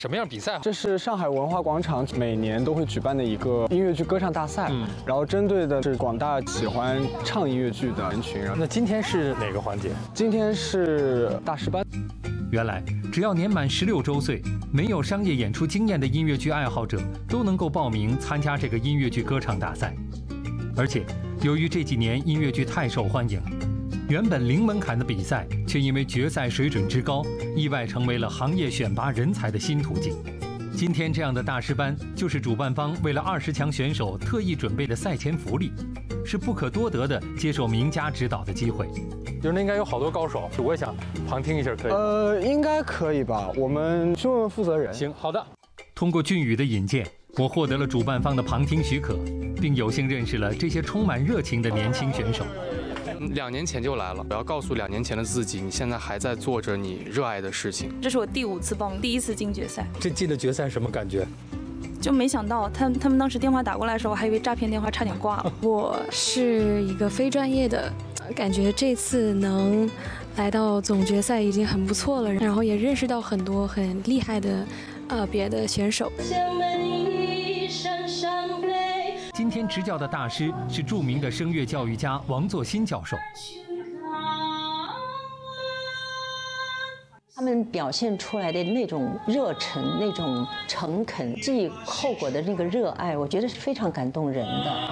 什么样比赛？ 这是上海文化广场每年都会举办的一个音乐剧歌唱大赛，然后针对的是广大喜欢唱音乐剧的人群。 那今天是哪个环节？ 今天是大师班。 原来，只要年满16周岁、没有商业演出经验的音乐剧爱好者都能够报名参加这个音乐剧歌唱大赛。而且，由于这几年音乐剧太受欢迎，原本零门槛的比赛，却因为决赛水准之高，意外成为了行业选拔人才的新途径。今天这样的大师班，就是主办方为了20强选手特意准备的赛前福利，是不可多得的接受名家指导的机会。 就是那应该有好多高手，我也想旁听一下，可以？ 应该可以吧？我们去问问负责人。 行，好的。 通过俊宇的引荐，我获得了主办方的旁听许可，并有幸认识了这些充满热情的年轻选手。 2年前就来了，我要告诉2年前的自己，你现在还在做着你热爱的事情。 这是我第5次报名，第1次进决赛。 这进了决赛什么感觉？ 就没想到他们当时电话打过来的时候，我还以为诈骗电话，差点挂了。 我是一个非专业的，感觉这次能来到总决赛已经很不错了，然后也认识到很多很厉害的别的选手。 今天执教的大师是著名的声乐教育家王作新教授。 他们表现出来的那种热忱、那种诚恳、记后果的那个热爱，我觉得是非常感动人的。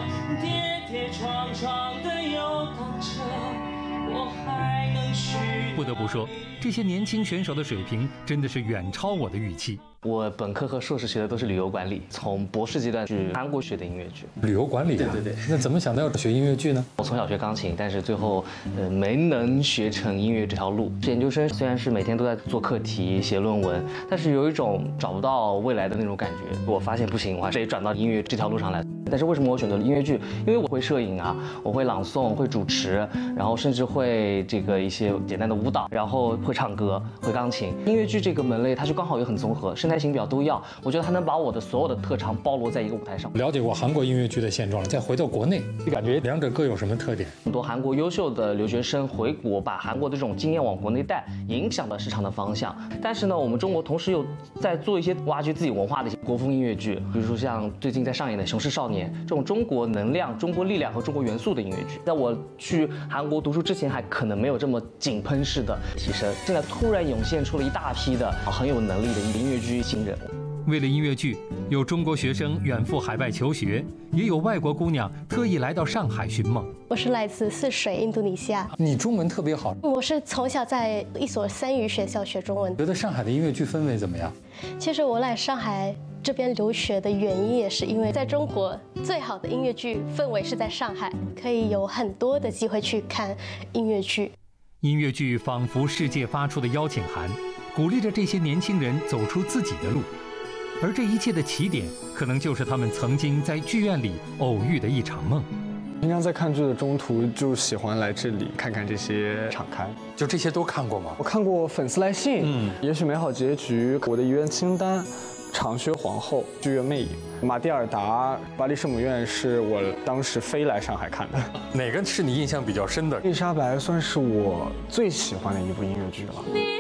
不得不说，这些年轻选手的水平真的是远超我的预期。 我本科和硕士学的都是旅游管理，从博士阶段去韩国学的音乐剧。 旅游管理啊？ 对。 那怎么想到要学音乐剧呢？ 我从小学钢琴，但是最后没能学成音乐这条路。研究生虽然是每天都在做课题、写论文，但是有一种找不到未来的那种感觉。我发现不行，我还是得转到音乐这条路上来。但是为什么我选择了音乐剧？因为我会摄影啊，我会朗诵，会主持，然后甚至会一些简单的舞蹈，然后会唱歌，会钢琴。音乐剧这个门类，它就刚好也很综合，声台形表都要。我觉得它能把我的所有的特长包罗在一个舞台上。 了解过韩国音乐剧的现状了，再回到国内，你感觉两者各有什么特点？ 很多韩国优秀的留学生回国，把韩国的这种经验往国内带，影响了市场的方向。但是呢，我们中国同时又在做一些挖掘自己文化的一些国风音乐剧，比如说像最近在上演的《雄狮少年》这种中国能量、中国力量和中国元素的音乐剧。在我去韩国读书之前，还可能没有这么井喷式的提升。现在突然涌现出了一大批的很有能力的音乐剧新人。 为了音乐剧，有中国学生远赴海外求学，也有外国姑娘特意来到上海寻梦。 我是来自泗水，印度尼西亚。 你中文特别好。 我是从小在一所3语学校学中文。 觉得上海的音乐剧氛围怎么样？ 其实我来上海这边留学的原因，也是因为在中国最好的音乐剧氛围是在上海，可以有很多的机会去看音乐剧。 音乐剧仿佛世界发出的邀请函，鼓励着这些年轻人走出自己的路。而这一切的起点，可能就是他们曾经在剧院里偶遇的一场梦。 平常在看剧的中途，就喜欢来这里看看这些场刊。 就这些都看过吗？ 我看过《粉丝来信》，也许美好结局，《我的遗愿清单》，《长靴皇后》，《剧院魅影》，马蒂尔达，巴黎圣母院是我当时飞来上海看的。 哪个是你印象比较深的？ 丽莎白算是我最喜欢的一部音乐剧了。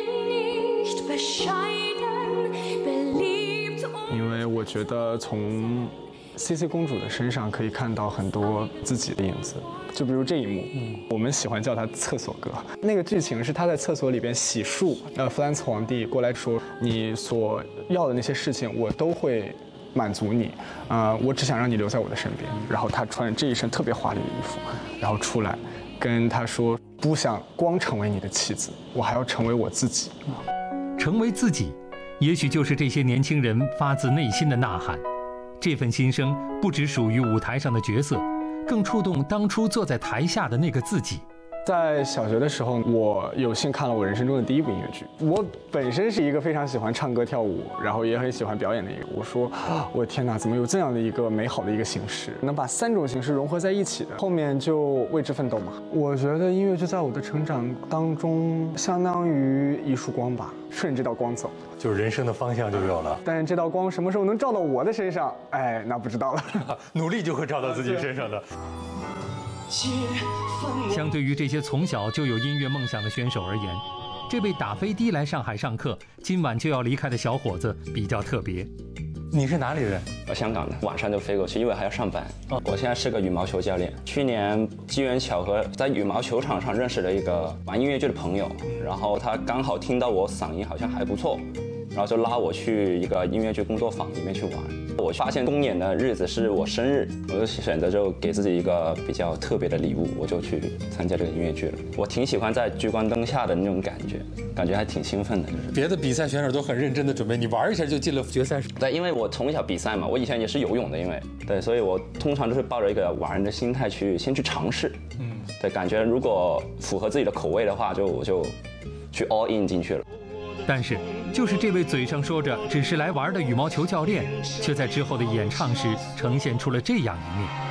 因为我觉得从 CC 公主的身上可以看到很多自己的影子，就比如这一幕，我们喜欢叫它厕所歌。那个剧情是他在厕所里边洗漱，弗兰茨皇帝过来说，你所要的那些事情我都会满足你，我只想让你留在我的身边。然后他穿这一身特别华丽的衣服，然后出来跟他说，不想光成为你的妻子，我还要成为我自己。 成为自己，也许就是这些年轻人发自内心的呐喊。这份心声不只属于舞台上的角色，更触动当初坐在台下的那个自己。 在小学的时候，我有幸看了我人生中的第一部音乐剧。我本身是一个非常喜欢唱歌跳舞，然后也很喜欢表演的一个。我说，我天哪，怎么有这样的一个美好的一个形式，能把3种形式融合在一起的？后面就为之奋斗嘛。我觉得音乐剧在我的成长当中，相当于一束光吧，顺着这道光走， 就是人生的方向就有了。 但这道光什么时候能照到我的身上，哎，那不知道了。 努力就会照到自己身上的。 相对于这些从小就有音乐梦想的选手而言， 这位打飞的来上海上课，今晚就要离开的小伙子比较特别。 你是哪里人？ 我香港的，晚上就飞过去，因为还要上班。我现在是个羽毛球教练。去年机缘巧合在羽毛球场上认识了一个玩音乐剧的朋友，然后他刚好听到我嗓音好像还不错，然后就拉我去一个音乐剧工作坊里面去玩。我发现公演的日子是我生日，我就选择就给自己一个比较特别的礼物，我就去参加这个音乐剧了。我挺喜欢在聚光灯下的那种感觉还挺兴奋的。就是别的比赛选手都很认真的准备，你玩一下就进了决赛。 对，因为我从小比赛嘛，我以前也是游泳的，对，所以我通常都是抱着一个玩的心态先去尝试。对，感觉如果符合自己的口味的话，我就去 all in 进去了。 但是，就是这位嘴上说着只是来玩的羽毛球教练，却在之后的演唱时呈现出了这样一面。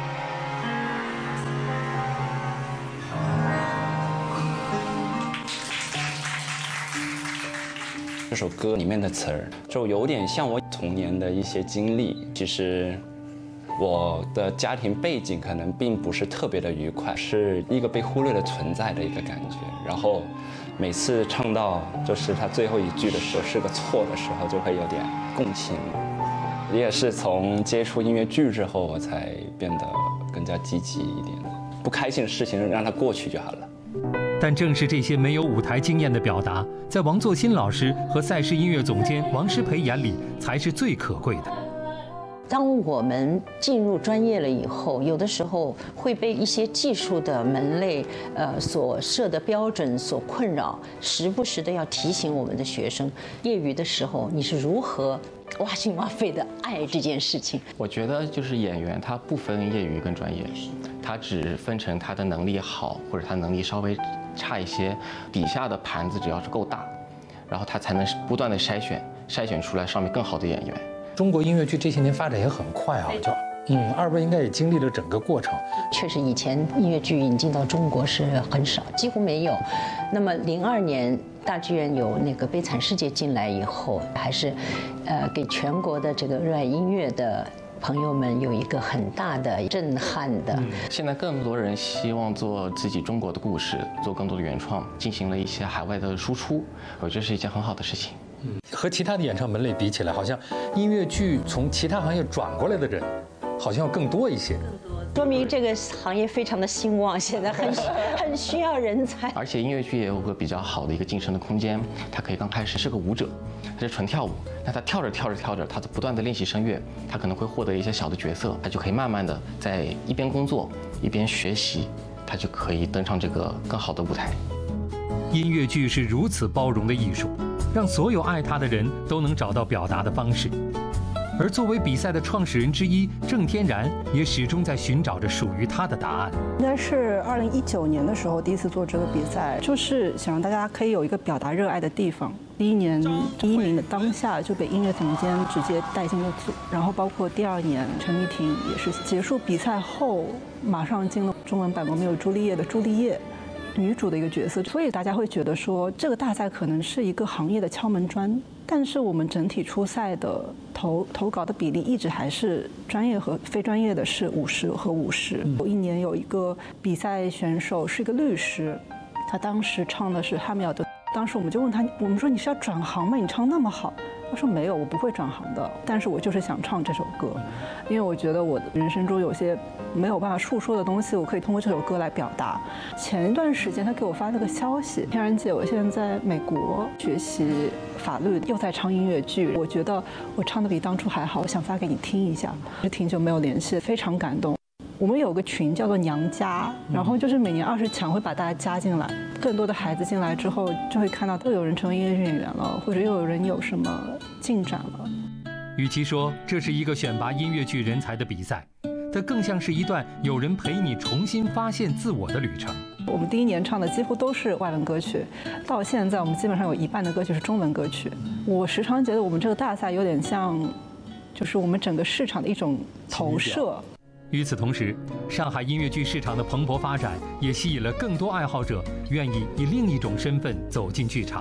这首歌里面的词儿就有点像我童年的一些经历。其实我的家庭背景可能并不是特别的愉快，是一个被忽略的存在的一个感觉。然后每次唱到就是他最后一句的时候是个错的时候，就会有点共情。也是从接触音乐剧之后，我才变得更加积极一点。不开心的事情让它过去就好了。 但正是这些没有舞台经验的表达，在王作新老师和赛事音乐总监王诗培眼里才是最可贵的。 当我们进入专业了以后，有的时候会被一些技术的门类所设的标准所困扰，时不时的要提醒我们的学生，业余的时候你是如何挖心挖肺的爱这件事情。 我觉得就是演员他不分业余跟专业，他只分成他的能力好或者他能力稍微差一些，底下的盘子只要是够大，然后他才能不断的筛选出来上面更好的演员。 中国音乐剧这些年发展也很快啊，二位应该也经历了整个过程。 确实，以前音乐剧引进到中国是很少，几乎没有。那么02年大剧院有那个《悲惨世界》进来以后，还是给全国的这个热爱音乐的朋友们有一个很大的震撼的。 现在更多人希望做自己中国的故事，做更多的原创，进行了一些海外的输出，我觉得是一件很好的事情。 和其他的演唱门类比起来，好像音乐剧从其他行业转过来的人，好像要更多一些。 说明这个行业非常的兴旺，现在很需要人才。 而且音乐剧也有个比较好的一个晋升的空间，他可以刚开始是个舞者，他是纯跳舞，那他跳着，他不断的练习声乐，他可能会获得一些小的角色，他就可以慢慢的在一边工作一边学习，他就可以登上这个更好的舞台。 音乐剧是如此包容的艺术，让所有爱它的人都能找到表达的方式。而作为比赛的创始人之一，郑天然也始终在寻找着属于他的答案。 应该是2019年的时候第一次做这个比赛，就是想让大家可以有一个表达热爱的地方。第一年第1名的当下就被音乐总监直接带进了组，然后包括第2年陈玉婷也是结束比赛后马上进了中文版《罗密欧与朱丽叶》的朱丽叶女主的一个角色，所以大家会觉得说这个大赛可能是一个行业的敲门砖，但是我们整体出赛的投稿的比例一直还是专业和非专业的是50和50。有一年有一个比赛选手是一个律师，他当时唱的是汉密尔顿，当时我们就问他，我们说你是要转行吗？你唱那么好。他说没有，我不会转行的，但是我就是想唱这首歌，因为我觉得我的人生中有些没有办法述说的东西，我可以通过这首歌来表达。前一段时间他给我发了个消息，天然姐，我现在在美国学习法律，又在唱音乐剧，我觉得我唱的比当初还好，我想发给你听一下。挺久没有联系，非常感动。我们有个群叫做娘家，然后就是每年20强会把大家加进来，更多的孩子进来之后，就会看到又有人成为音乐剧演员了，或者又有人有什么进展了。 与其说这是一个选拔音乐剧人才的比赛，它更像是一段有人陪你重新发现自我的旅程。 我们第1年唱的几乎都是外文歌曲，到现在我们基本上有1半的歌曲是中文歌曲。我时常觉得我们这个大赛有点像，就是我们整个市场的一种投射。 与此同时，上海音乐剧市场的蓬勃发展也吸引了更多爱好者愿意以另一种身份走进剧场。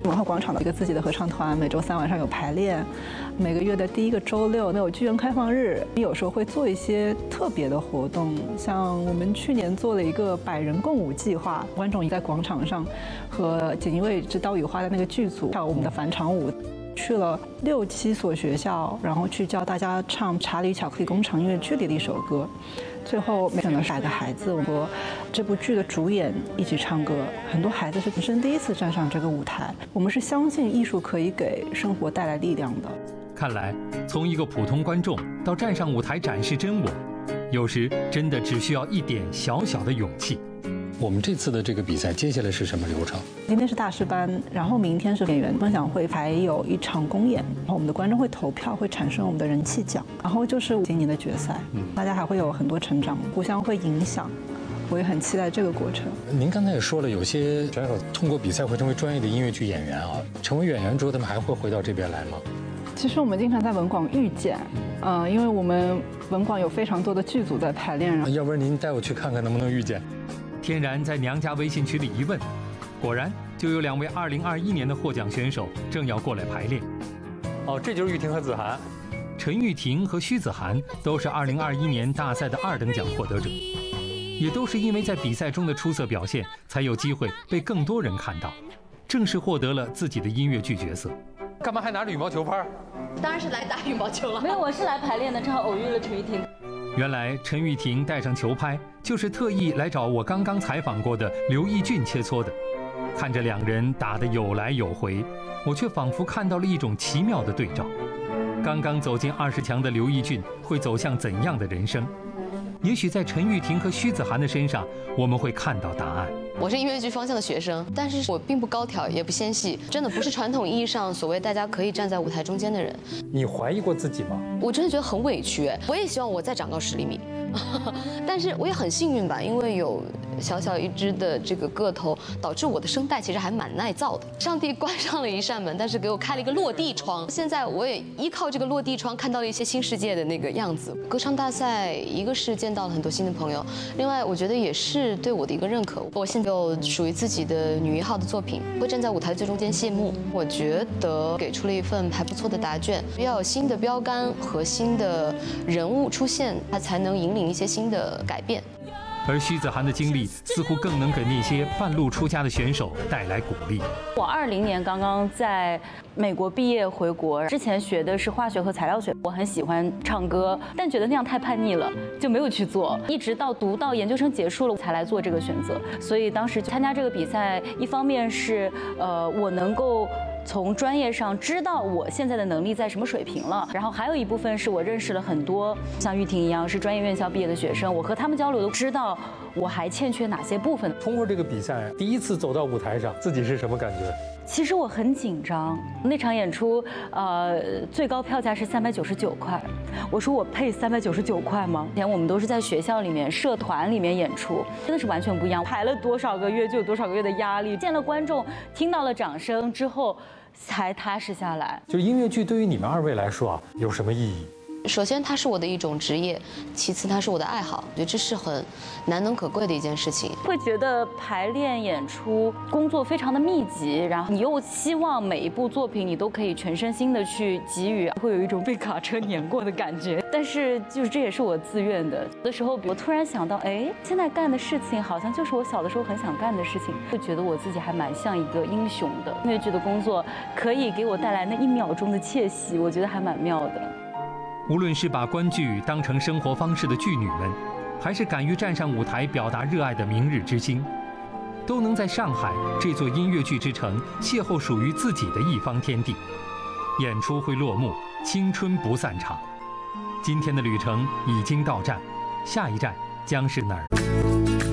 文化广场的一个自己的合唱团，每周3晚上有排练，每个月的第1个周六有剧院开放日，有时候会做一些特别的活动，像我们去年做了一个100人共舞计划，观众在广场上和锦衣卫之刀与花的那个剧组跳我们的返场舞。去了6、7所学校，然后去教大家唱《查理巧克力工厂》音乐剧里的一首歌。最后选了100个孩子，我和这部剧的主演一起唱歌。很多孩子是人生第1次站上这个舞台。我们是相信艺术可以给生活带来力量的。 看来，从一个普通观众到站上舞台展示真我，有时真的只需要一点小小的勇气。 我们这次的这个比赛接下来是什么流程？ 今天是大师班，然后明天是演员分享会，还有一场公演。然后我们的观众会投票，会产生我们的人气奖，然后就是今年的决赛。大家还会有很多成长，互相会影响。我也很期待这个过程。 您刚才也说了，有些选手通过比赛会成为专业的音乐剧演员啊。成为演员之后，他们还会回到这边来吗？ 其实我们经常在文广遇见，因为我们文广有非常多的剧组在排练。 要不然您带我去看看能不能遇见。 天然在娘家微信群里一问，果然就有2位2021年的获奖选手正要过来排练。 哦，这就是玉婷和子涵。 陈玉婷和徐子涵都是2021年大赛的2等奖获得者，也都是因为在比赛中的出色表现，才有机会被更多人看到，正式获得了自己的音乐剧角色。 干嘛还拿着羽毛球拍？ 当然是来打羽毛球了。 没有，我是来排练的，正好偶遇了陈玉婷。 原来陈玉婷带上球拍，就是特意来找我刚刚采访过的刘奕俊切磋的。看着2人打得有来有回，我却仿佛看到了一种奇妙的对照。刚刚走进20强的刘奕俊会走向怎样的人生？也许在陈玉婷和徐子涵的身上，我们会看到答案。 我是音乐剧方向的学生，但是我并不高挑，也不纤细，真的不是传统意义上所谓大家可以站在舞台中间的人。 你怀疑过自己吗？ 我真的觉得很委屈，我也希望我再长高10厘米，但是我也很幸运吧，因为有小小一只的这个个头，导致我的声带其实还蛮耐造的。上帝关上了一扇门，但是给我开了一个落地窗。现在我也依靠这个落地窗看到了一些新世界的那个样子。歌唱大赛，一个是见到了很多新的朋友，另外我觉得也是对我的一个认可。我现在有属于自己的女1号的作品，会站在舞台最中间谢幕。我觉得给出了一份还不错的答卷，要有新的标杆和新的人物出现，它才能引领一些新的改变。 而徐子涵的经历似乎更能给那些半路出家的选手带来鼓励。 我20年刚刚在美国毕业回国，之前学的是化学和材料学，我很喜欢唱歌，但觉得那样太叛逆了，就没有去做。一直到读到研究生结束了，才来做这个选择。所以当时参加这个比赛，一方面是我能够从专业上知道我现在的能力在什么水平了，然后还有一部分是我认识了很多像玉婷一样是专业院校毕业的学生，我和他们交流都知道我还欠缺哪些部分。 通过这个比赛，第1次走到舞台上，自己是什么感觉？ 其实我很紧张，那场演出，最高票价是399块。我说我配399块吗？以前我们都是在学校里面、社团里面演出，真的是完全不一样。排了多少个月就有多少个月的压力，见了观众，听到了掌声之后，才踏实下来。 就音乐剧对于你们2位来说啊，有什么意义？ 首先，它是我的一种职业；其次，它是我的爱好。我觉得这是很难能可贵的一件事情。 会觉得排练、演出工作非常的密集，然后你又希望每一部作品你都可以全身心的去给予，会有一种被卡车碾过的感觉。但是，就是这也是我自愿的。有的时候，我突然想到，哎，现在干的事情好像就是我小的时候很想干的事情，会觉得我自己还蛮像一个英雄的。音乐剧的工作可以给我带来那1秒钟的窃喜，我觉得还蛮妙的。 无论是把观剧当成生活方式的剧女们，还是敢于站上舞台表达热爱的明日之星，都能在上海这座音乐剧之城邂逅属于自己的一方天地。演出会落幕，青春不散场。今天的旅程已经到站，下一站将是哪儿？